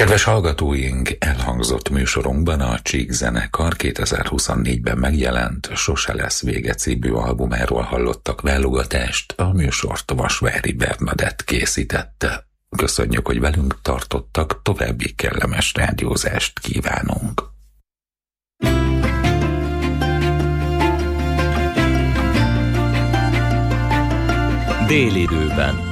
Kedves hallgatóink, elhangzott műsorunkban a Csík zenekar 2024-ben megjelent Sose lesz vége című albumáról hallottak válogatást, a műsort Vasvári Bernadett készítette. Köszönjük, hogy velünk tartottak, további kellemes rádiózást kívánunk. Délidőben.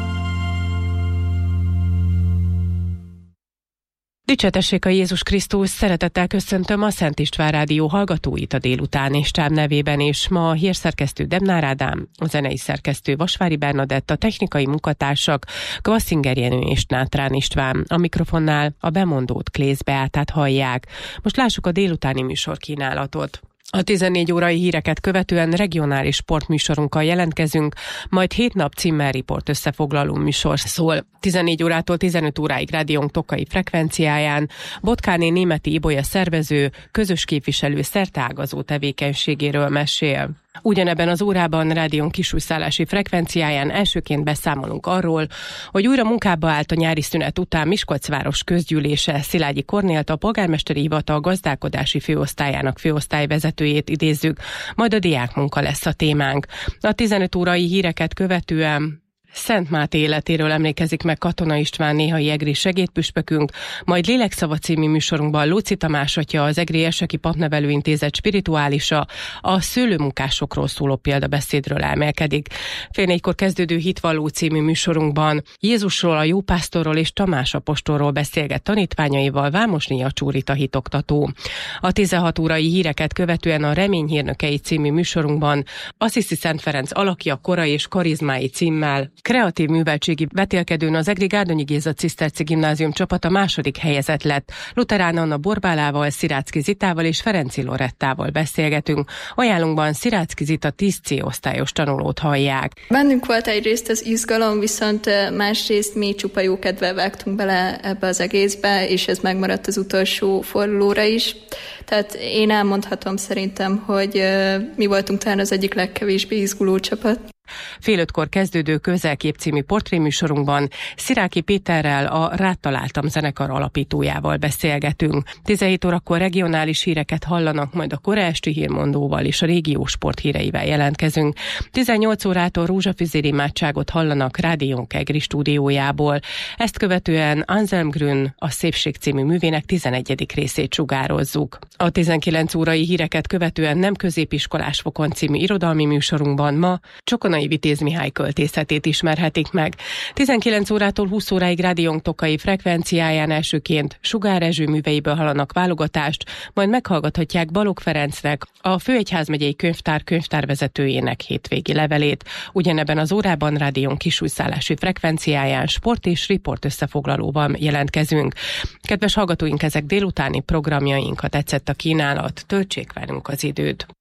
Dicsértessék a Jézus Krisztus, szeretettel köszöntöm a Szent István Rádió hallgatóit a délutáni stáb nevében, és ma a hírszerkesztő Demnár Ádám, a zenei szerkesztő Vasvári Bernadett, a technikai munkatársak Kvasszinger Jenő és Nátrán István. A mikrofonnál a bemondót, Klész Beátát hallják. Most lássuk a délutáni műsorkínálatot. A 14 órai híreket követően regionális sportműsorunkkal jelentkezünk, majd 7 nap címmel riport összefoglaló műsor szól. 14 órától 15 óráig rádiónk tokai frekvenciáján Botkáné Németi Ibolya szervező, közös képviselő szerteágazó tevékenységéről mesél. Ugyanebben az órában rádiónk kisújszállási frekvenciáján elsőként beszámolunk arról, hogy újra munkába állt a nyári szünet után Miskolcváros közgyűlése. Szilágyi Kornélt, a polgármesteri hivatal gazdálkodási főosztályának főosztályvezetőjét idézzük, majd a diákmunka lesz a témánk. A 15 órai híreket követően Szent Máté életéről emlékezik meg Katona István, néhai egri segédpüspökünk, majd Lélekszava című műsorunkban Lóczy Tamás atya, az Egri Érseki Papnevelőintézet spirituálisa, a szőlőmunkásokról szóló példabeszédről emelkedik. 3:30 kezdődő Hitvalló című műsorunkban Jézusról, a jópásztorról és Tamás apostolról beszélget tanítványaival Vámosné Acsúrita hitoktató. A 16 órai híreket követően a Remény hírnökei című műsorunkban Assisi Szent Ferenc alakja, kora és karizmái címmel kreatív műveltségi vetélkedőn az Egri Gárdonyi Géza Ciszterci Gimnázium csapata második helyezett lett. Luterán Anna Borbálával, Szirácki Zitával és Ferenci Lorettával beszélgetünk. Ajánlunkban Szirácki Zita 10C osztályos tanulót hallják. Bennünk volt egyrészt az izgalom, viszont másrészt mi csupa jó kedvel vágtunk bele ebbe az egészbe, és ez megmaradt az utolsó fordulóra is. Tehát én elmondhatom szerintem, hogy mi voltunk talán az egyik legkevésbé izguló csapat. 4:30 kezdődő Közelkép című portréműsorunkban Sziráki Péterrel, a Rátaláltam zenekar alapítójával beszélgetünk. 17 órakor regionális híreket hallanak, majd a kora esti hírmondóval és a régió sporthíreivel jelentkezünk. 18 órától rózsafüzér imádságot hallanak rádiónk Egri stúdiójából. Ezt követően Anselm Grün, a Szépség című művének 11. részét sugározzuk. A 19 órai híreket követően Nem középiskolás fokon című irodalmi műsorunkban ma Csokonai Vitéz Mihály költészetét ismerhetik meg. 19 órától 20 óráig rádiónk tokai frekvenciáján elsőként Sugár Ezső műveiből hallanak válogatást, majd meghallgathatják Balogh Ferencnek, a Főegyházmegyei Könyvtár könyvtárvezetőjének hétvégi levelét. Ugyanebben az órában rádiónk kisújszállási frekvenciáján sport és riport összefoglalóban jelentkezünk. Kedves hallgatóink, ezek délutáni programjaink, ha tetszett a kínálat, töltsék velünk az időt.